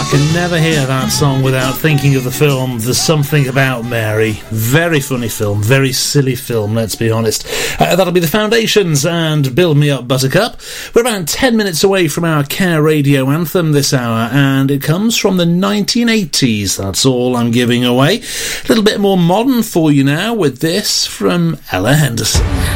can never hear that song without thinking of the film There's Something About Mary. Very funny film, very silly film, let's be honest. That'll be the Foundations and Build Me Up Buttercup. We're about 10 minutes away from our Care Radio anthem this hour, and it comes from the 1980s. That's all I'm giving away. A little bit more modern for you now with this from Ella Henderson.